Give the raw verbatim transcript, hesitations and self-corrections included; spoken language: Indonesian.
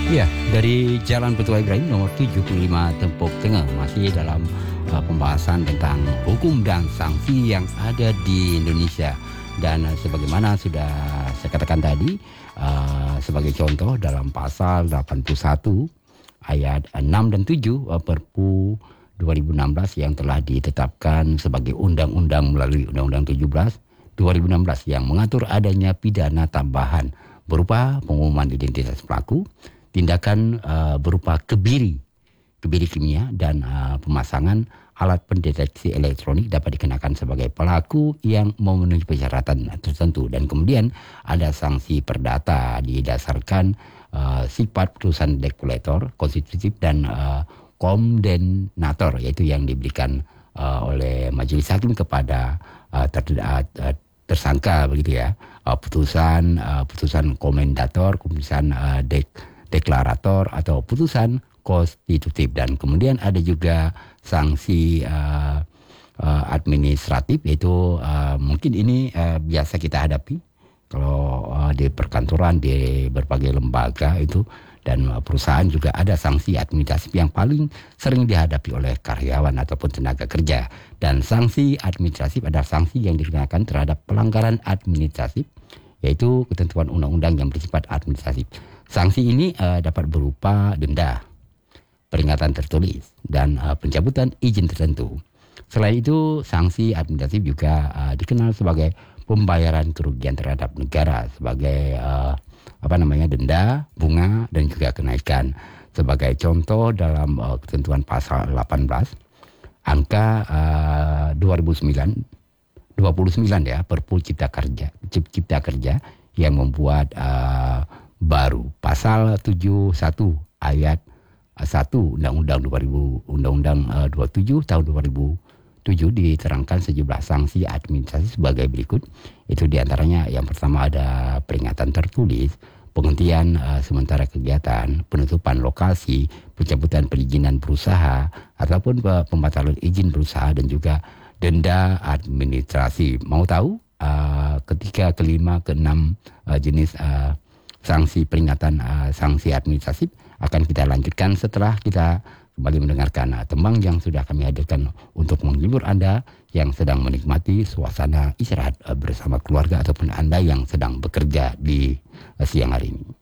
Ya, dari Jalan Petua Ibrahim nomor tujuh puluh lima Tempok Tengah masih dalam uh, pembahasan tentang hukum dan sanksi yang ada di Indonesia. Dan uh, sebagaimana sudah saya katakan tadi, uh, sebagai contoh dalam pasal delapan puluh satu ayat enam dan tujuh uh, Perpu dua ribu enam belas yang telah ditetapkan sebagai undang-undang melalui Undang-Undang tujuh belas dua ribu enam belas yang mengatur adanya pidana tambahan berupa pengumuman identitas pelaku, tindakan uh, berupa kebiri, kebiri kimia dan uh, pemasangan alat pendeteksi elektronik dapat dikenakan sebagai pelaku yang memenuhi persyaratan tertentu. Dan kemudian ada sanksi perdata didasarkan uh, sifat putusan regulator, konstitutif dan uh, kondenator, yaitu yang diberikan uh, oleh majelis hakim kepada uh, ter, uh, tersangka begitu ya. Uh, putusan uh, putusan komentator, putusan uh, dek deklarator atau putusan konstitutif. Dan kemudian ada juga sanksi uh, uh, administratif, yaitu uh, mungkin ini uh, biasa kita hadapi kalau uh, di perkantoran, di berbagai lembaga itu dan uh, perusahaan juga ada sanksi administratif yang paling sering dihadapi oleh karyawan ataupun tenaga kerja. Dan sanksi administratif adalah sanksi yang dikenakan terhadap pelanggaran administratif, yaitu ketentuan undang-undang yang bersifat administratif. Sanksi ini uh, dapat berupa denda, peringatan tertulis, dan uh, pencabutan izin tertentu. Selain itu, sanksi administratif juga uh, dikenal sebagai pembayaran kerugian terhadap negara sebagai uh, apa namanya denda, bunga, dan juga kenaikan. Sebagai contoh dalam uh, ketentuan pasal delapan belas, angka uh, dua ribu sembilan, dua puluh sembilan ya, Perpu Cipta Kerja, Cipta Kerja yang membuat uh, baru pasal tujuh puluh satu ayat satu Undang-Undang dua ribu Undang-Undang uh, dua puluh tujuh tahun dua ribu tujuh diterangkan sejumlah sanksi administrasi sebagai berikut. Itu diantaranya yang pertama ada peringatan tertulis, penghentian uh, sementara kegiatan, penutupan lokasi, pencabutan perizinan berusaha ataupun uh, pembatalan izin berusaha, dan juga denda administrasi. Mau tahu uh, ketiga, kelima, keenam uh, jenis uh, sanksi peringatan, uh, sanksi administratif akan kita lanjutkan setelah kita kembali mendengarkan uh, tembang yang sudah kami hadirkan untuk menghibur Anda yang sedang menikmati suasana istirahat uh, bersama keluarga ataupun Anda yang sedang bekerja di uh, siang hari ini.